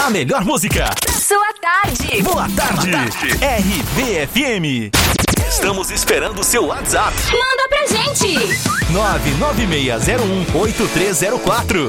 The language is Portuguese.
A melhor música. Sua tarde. Boa tarde. RBFM. Estamos esperando o seu WhatsApp. Manda pra gente. 996018304.